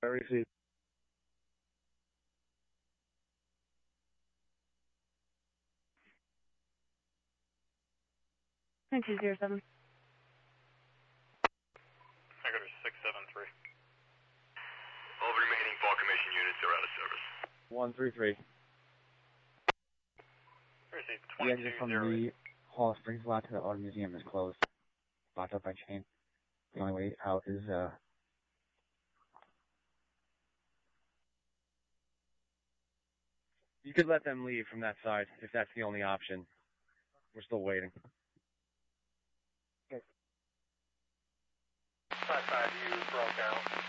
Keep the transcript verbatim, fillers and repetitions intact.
Received. nine two zero seven. I got her six seven three. All remaining Fall Commission units are out of service. one three three. Received The exit from twenty-two zero eight. the Hall Springs lot to the Art Museum is closed. Locked up by chain. The only way out is, uh... You could let them leave from that side, if that's the only option. We're still waiting. Five five, you broke out.